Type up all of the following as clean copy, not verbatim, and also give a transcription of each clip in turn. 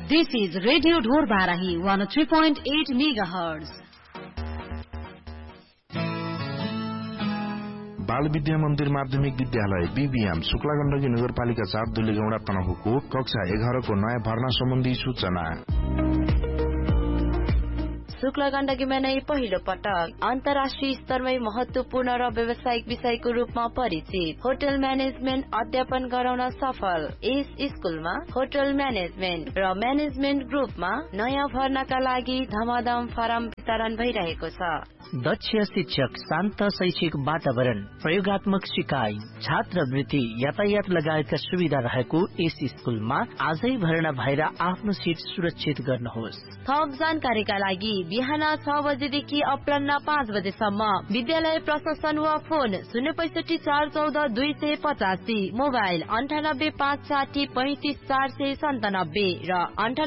This is Radio Dhor Barahi 103.8 MHz. बाल विद्या मन्दिर माध्यमिक विद्यालय बीबीएम शुक्लागण्डकी नगरपालिका 4 दुलेगौडा तनहुको कक्षा 11 को नयाँ भर्ना सम्बन्धी सूचना। शुक्लागण्डकीमा नै पहिलो पटक अन्तर्राष्ट्रिय स्तरमै महत्वपूर्ण र व्यावसायिक विषयको रूपमा परिचित होटल म्यानेजमेन्ट अध्यापन गराउन सफल। यस स्कुलमा होटल म्यानेजमेन्ट र म्यानेजमेन्ट ग्रुपमा नयाँ भर्नाका लागि धमाधम फारम वितरण भइरहेको छ। दक्ष शिक्षक, शान्त शैक्षिक वातावरण, प्रयोगात्मक सिकाइ, छात्रवृत्ति, यातायात लगायतका सुविधा रहेको यस स्कुलमा आजै भर्ना भएर आफ्नो सिट सुरक्षित गर्नुहोस्। थप जानकारीका लागि बिहान 6 बजेदेखि अपराह्न 5 बजेसम्म विद्यालय प्रशासन वा फोन 065414285, मोबाइल 9856035497 र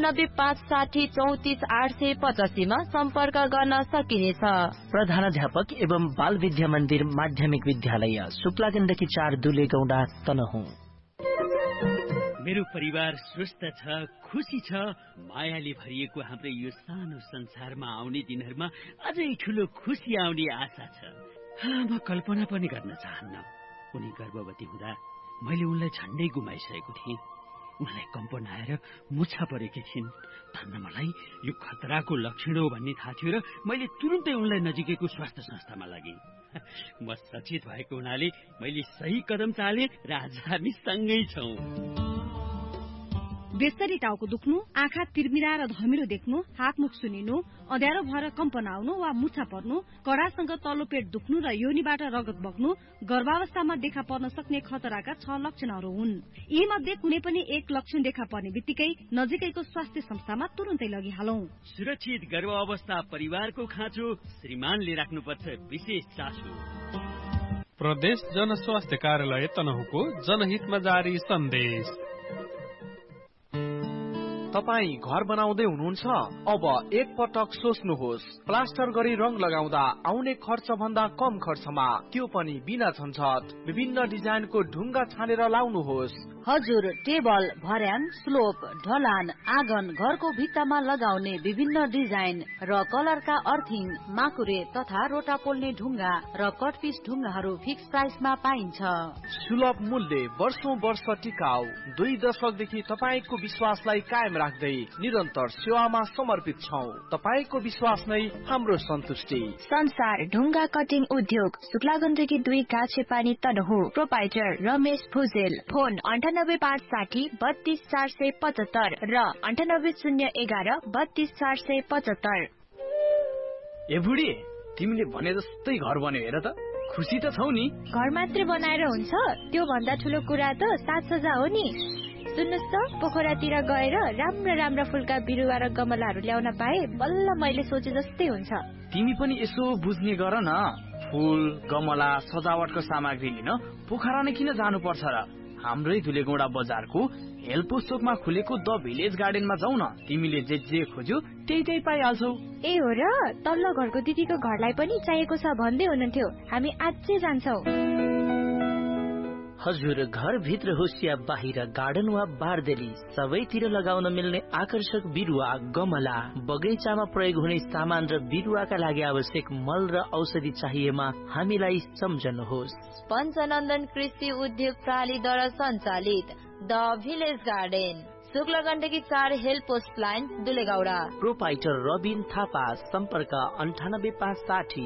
9856034885 मा सम्पर्क गर्न सकिनेछ। प्रधानाध्यापक एवं बाल विद्या मन्दिर माध्यमिक विद्यालय शुक्लागण्डकी 4 दुलेगौडा तनहुँ। मेरो परिवार स्वस्थ छ, खुशी छ। मायाले भरिएको हाम्रो यो सानो संसारमा आउने दिनहरूमा अझै ठूलो खुशी आउने आशा छ। म कल्पना पनि गर्न चाहन्न। उनी गर्भवती हुँदा मैले उनलाई झन्डै गुमाइसकेको थिएँ। उनलाई कम्पन आएर मुछा परेकी थिइन्। धन्न मलाई यो खतराको लक्षण हो भन्ने थाहा थियो र मैले तुरुन्तै उनलाई नजिकैको स्वास्थ्य संस्थामा लगेँ। म सचेत भएको हुनाले मैले सही कदम चाले र आज हामी सँगै छौँ। बेसरी टाउको दुख्नु, आँखा तिर्मिरा र धमिलो देख्नु, हातमुख सुनिनु, अँध्यारो भएर कम्पन आउनु वा मुछा पर्नु, कडासँग तल्लो पेट दुख्नु र योनिबाट रगत बग्नु गर्भावस्थामा देखा पर्न सक्ने खतराका 6 लक्षणहरू हुन्। यी मध्ये कुनै पनि एक लक्षण देखा पर्ने बित्तिकै नजिकैको स्वास्थ्य संस्थामा तुरुन्तै लगिहालौं। सुरक्षित गर्भावस्था परिवारको खाँचो श्रीमानले राख्नुपर्छ विशेष चासो। प्रदेश जनस्वास्थ्य कार्यालय तनहुको जनहितमा जारी सन्देश। तपाई घर बनाउँदै हुनुहुन्छ? अब एक पटक सोच्नुहोस्। प्लास्टर गरी रंग लगाउँदा आउने खर्च भन्दा कम खर्चमा, त्यो पनि बिना झन्झट, विभिन्न डिजाइनको ढुङ्गा छानेर लाउनुहोस्। हजुर, टेबल, भर्याङ, स्लोप, ढलान, आँगन, घरको भित्तामा लगाउने विभिन्न डिजाइन र कलरका अर्थिङ, माकुरे तथा रोटा पोल्ने ढुङ्गा र कटपिस ढुङ्गाहरू फिक्स प्राइसमा पाइन्छ। सुलभ मूल्य, वर्षौं वर्ष टिकाउ, 2 दशकदेखि तपाईको विश्वासलाई कायम राख्दै निरन्तर सेवामा समर्पित छौं। तपाईको विश्वास नै हाम्रो सन्तुष्टि। संसार ढुङ्गा कटिङ उद्योग, शुक्लागण्डकी 2 काछेपानी तनहुँ। प्रोपाइटर रमेश भुजेल। फोन 9857 32475 र 9801 32475। ए बुढी, तिमीले भने जस्तै घर बन्यो हेर त। खुसी त छौ नि? घर मात्रै बनाएर हुन्छ? त्यो भन्दा ठुलो कुरा त साज-सज्जा हो नि। सुन्नुस् त, पोखरातिर गएर राम्रा फुलका बिरुवा र गमलाहरू ल्याउन पाए बल्ल मैले सोचे जस्तै हुन्छ। तिमी पनि यसो बुझ्ने गर न। फूल, गमला, सजावटको सामग्री लिन पोखरा नै किन जानुपर्छ र? हाम्रै दुलेगौडा बजारको हेल्पोस चोकमा खुलेको द भिलेज गार्डनमा जाऊ न। तिमीले जे खोज्यो त्यही पाइहाल्छौ। ए हो र? तल्लो घरको दिदीको घरलाई पनि चाहिएको छ भन्दै हुनुहुन्थ्यो। हामी आजै जान्छौ। हजुर, घर भित्र होस् या बाहिर, गार्डन वा बारदेली, सबैतिर लगाउन मिल्ने आकर्षक बिरुवा, गमला, बगैँचामा प्रयोग हुने सामान र बिरुवाका लागि आवश्यक मल र औषधि चाहिएमा हामीलाई सम्झनुहोस्। पञ्चनन्दन कृषि उद्योग प्रणालीद्वारा सञ्चालित the village garden, शुक्लागण्डकी 4 help post line दुलेगौडा। Proprietor Rabin Thapa. सम्पर्क 98560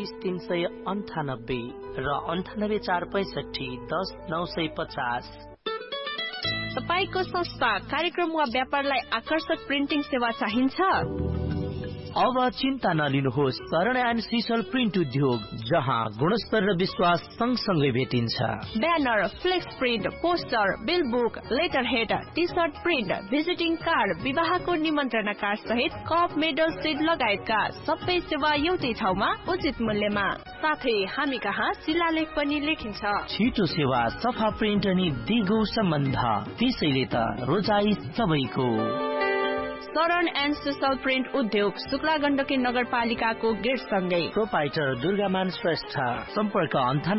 33398 र 98465 10950। तपाईको संस्था, कार्यक्रम वा व्यापारलाई आकर्षक प्रिन्टिङ सेवा चाहिन्छ? अब चिन्ता नलिनुहोस्। शरण एन्ड सिसल प्रिन्ट उद्योग, जहाँ गुणस्तर र विश्वास सँगसँगै भेटिन्छ। Banner, flex print, poster, bill book, letter head, T short print, visiting card, विवाहको निमन्त्रणा कार्ड सहित कप, मेडल, सिड लगायतका सबै सेवा एउटै ठाउँमा उचित मूल्यमा। साथै हामी कहाँ शिलालेख पनि लेखिन्छ। छिटो सेवा, सफा प्रिन्ट अनि दिगो सम्बन्ध, त्यसैले त रोजाई सबैको। शरण एन्ड सोसल प्रिन्ट उद्योग शुक्ला गण्डकी नगरपालिकाको गेटसँगै प्रोपाइटर दुर्गामान श्रेष्ठ सम्पर्क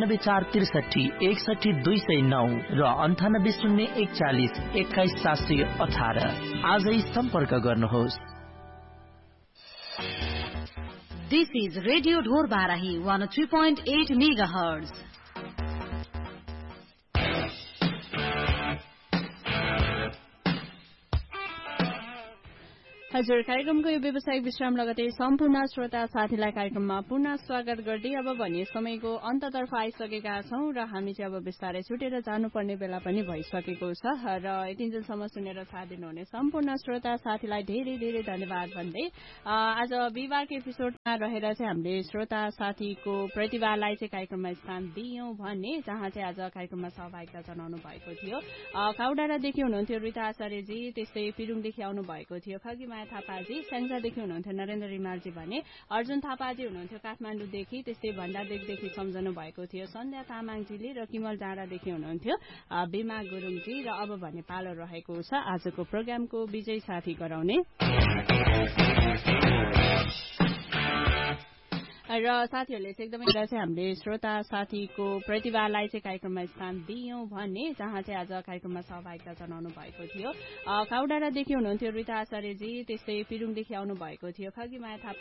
9843616209 र 9801412718 आजै सम्पर्क गर्नुहोस्। This is Radio Dhor Barahi 103.8 MHz. हजुर, कार्यक्रमको यो व्यावसायिक विश्राम लगतै सम्पूर्ण श्रोता साथीलाई कार्यक्रममा पुनः स्वागत गर्दै अब भने समयको अन्ततर्फ आइसकेका छौं र हामी चाहिँ अब बिस्तारै छुटेर जानुपर्ने बेला पनि भइसकेको छ र यतिन्जेलसम्म सुनेर साथ दिनुहुने सम्पूर्ण श्रोता साथीलाई धेरै धेरै धन्यवाद भन्दै आज बिहिबारको एपिसोडमा रहेर चाहिँ हामीले श्रोता साथीको प्रतिभालाई चाहिँ कार्यक्रममा स्थान दियौं भने जहाँ चाहिँ आज कार्यक्रममा सहभागिता जनाउनु भएको थियो। काउडाँडादेखि हुनुहुन्थ्यो रिता आचार्यजी, त्यस्तै पिरुङदेखि आउनु भएको थियो खगिमा थापाजी, स्याङ्जादेखि हुनुहुन्थ्यो नरेन्द्र रिमालजी भने, अर्जुन थापाजी हुनुहुन्थ्यो काठमाडौँदेखि, त्यस्तै भण्डारदेखि सम्झनु भएको थियो सन्ध्या तामाङजीले र किमल डाँडादेखि हुनुहुन्थ्यो बेमा गुरुङजी र अब भने पालो रहेको छ आजको प्रोग्रामको विजय साथी गराउने र साथीहरूले चाहिँ एकदमै चाहिँ हामीले श्रोता साथीको प्रतिभालाई चाहिँ कार्यक्रममा स्थान दियौं भने जहाँ चाहिँ आज कार्यक्रममा सहभागिता जनाउनु भएको थियो। काउडाँडादेखि हुनुहुन्थ्यो रिता आचार्यजी, त्यस्तै पिरुङदेखि आउनु भएको थियो खगिमाया थापा